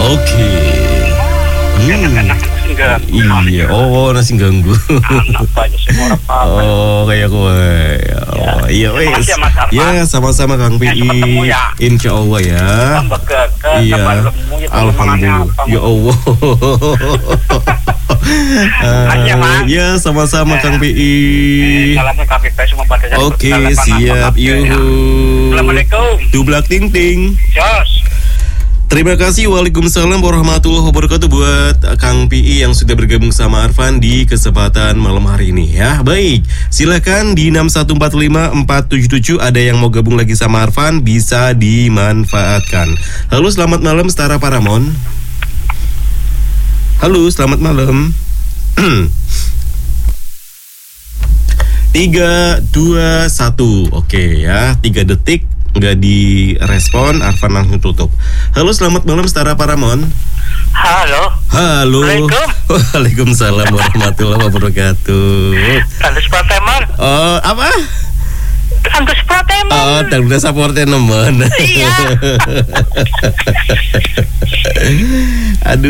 Oke. Enak-enak nasi ganggu. Iya, oh nasi ganggu. Apa aja semua apa. Oh, kayak gue. Oh, iya wes. Makasih ya, Mas Arfan. Ya, sama-sama Kang PI. ketemu ya. Insya Allah ya. Tambah ke Iya. Alhamdulillah. Ya Allah. Makasih ya, Mas. Ya, sama-sama Kang PI. Salamnya KPP semua pada saya. Oke, siap. Yuhu. Assalamualaikum. Dublak ting ting. Jos. Terima kasih. Waalaikumsalam warahmatullahi wabarakatuh buat Kang PI yang sudah bergabung sama Arfan di kesempatan malam hari ini ya. Baik, silakan di 6145477 ada yang mau gabung lagi sama Arfan, bisa dimanfaatkan. Halo, selamat malam Setara Paramon. Halo, selamat malam. 3, 2, 1. Oke ya, 3 detik nggak direspon, Arfan langsung tutup. Halo, selamat malam Setara Paramon. Halo. Halo. Assalamualaikum. Waalaikumsalam warahmatullahi wabarakatuh. Tandus Prateman. Oh, apa? Tandus Prateman. Oh, tanda supportnya nemen. Iya. Aduh,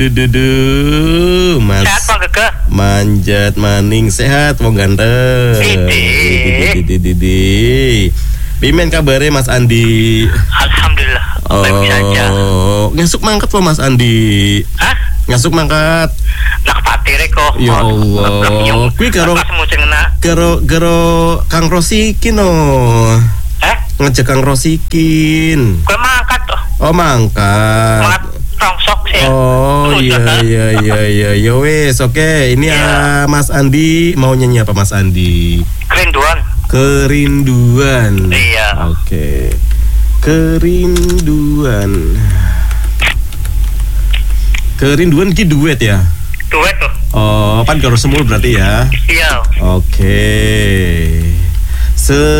Mas. Sehat Pak Keke? Manjat maning sehat, mau ganteng. Pimen kabarnya Mas Andi. Alhamdulillah. Baik saja. Ngasuk mangkat loh Mas Andi. Hah? Ngasuk mangkat. Nak patire kok. Ya Allah. Kui karo Kang Rosikin oh. Ngejek Kang Rosikin. Gue mangkat toh. Oh, mangkat. Mangkat rongsok sih. Oh iya wes oke. Ini Mas Andi mau nyanyi apa Mas Andi? Kerinduan. Iya. Oke. Kerinduan ki duet ya? Duet tuh. Oh, pan karo semul berarti ya? Iya. Oke.